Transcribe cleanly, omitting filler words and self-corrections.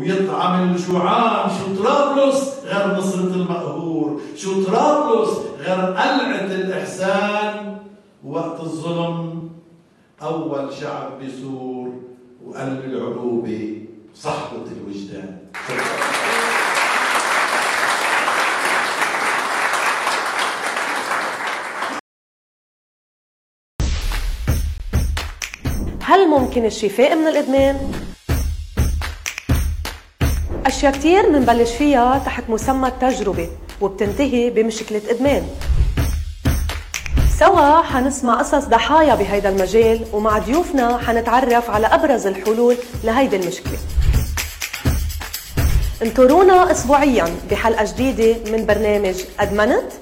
ويطعم الجوعان. شو طرابلس غير نصرة المقهور، شو طرابلس غير قلعة الإحسان. وقت الظلم أول شعب بيثور وقلب العروبة صحبة الوجدان. هل ممكن الشفاء من الإدمان؟ أشياء كتير منبلش فيها تحت مسمى التجربة وبتنتهي بمشكلة إدمان. سوا حنسمع قصص ضحايا بهيدا المجال، ومع ضيوفنا حنتعرف على أبرز الحلول لهيدي المشكلة. انطرونا أسبوعياً بحلقة جديدة من برنامج أدمنت.